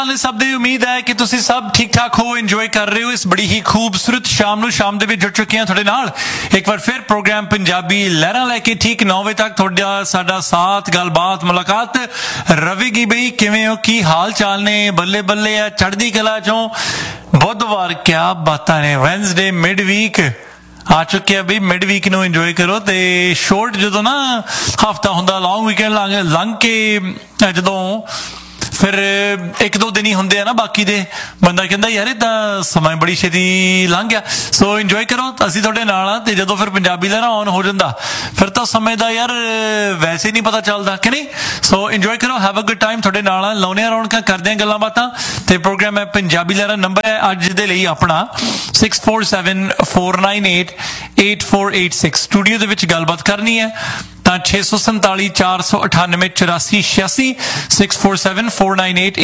सब दी उम्मीद है कि तुसी सब ठीक ठाक हो, इंजॉय कर रहे हो इस बड़ी ही खूबसूरत शाम दे विच जुड़ चुके हैं थोड़े नाल एक बार फिर प्रोग्राम पंजाबी लहरां लैके ठीक 9 बजे तक थोड़ा साडा साथ गलबात मुलाकात रवेगी। बई किवें हो, की हाल चाल ने? बल्ले बल्ले है, चढ़दी कला चों बुधवार क्या बातां ने। वैनसडे मिड वीक आ चुके हैं बई, मिड वीक नूं इंजॉय करो। ते शॉर्ट जदों ना हफ्ता हुंदा, लॉन्ग वीकेंड लंघ के जदों फिर एक दो दिन ही होंगे है ना बाकी दे, बंदा कहता यार ये तो समय बड़ी छेती लंघ गया। सो इंजॉय करो, असीं तुहाडे नाल आ। ते जदों फिर पंजाबी लहरां ऑन हो जांदा फिर तो समय का यार वैसे ही नहीं पता चलता कि नहीं। सो इंजॉय करो, हैव अ गुड टाइम। तुहाडे नाल आ, लाउने रौनकां, करदे हां गल्लां बातां। ते प्रोग्राम है पंजाबी लहरां। नंबर है अज दे लई अपना 6474988486। स्टूडियो दे विच गलबात करनी है 647 498 84 86 647 498